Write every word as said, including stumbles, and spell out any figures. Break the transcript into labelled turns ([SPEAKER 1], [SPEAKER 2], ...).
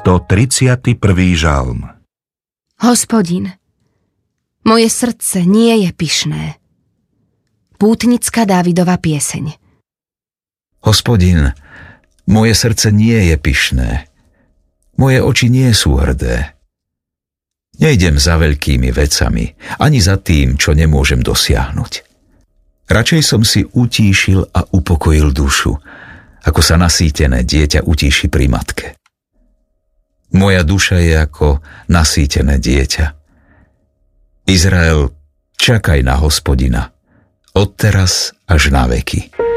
[SPEAKER 1] stotridsiaty prvý žalm.
[SPEAKER 2] Hospodin, moje srdce nie je pyšné. Pútnická Dávidova pieseň.
[SPEAKER 3] Hospodin, moje srdce nie je pyšné. Moje oči nie sú hrdé. Nejdem za veľkými vecami, ani za tým, čo nemôžem dosiahnuť. Radšej som si utíšil a upokojil dušu, ako sa nasýtené dieťa utíši pri matke. Moja duša je ako nasýtené dieťa. Izrael, čakaj na Hospodina, odteraz až na veky.